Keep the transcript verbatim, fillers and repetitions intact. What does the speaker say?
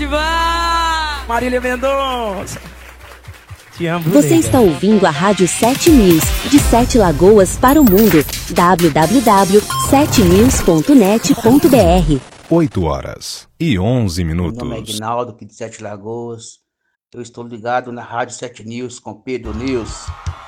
demais! Marília Mendonça. Te amo, Você nega. está ouvindo a Rádio sete News, de Sete Lagoas para o mundo. w w w ponto sete news ponto net ponto b r. oito horas e onze Meu minutos. nome é Aguinaldo, aqui de Sete Lagoas. Eu estou ligado na Rádio sete News com Pedro News.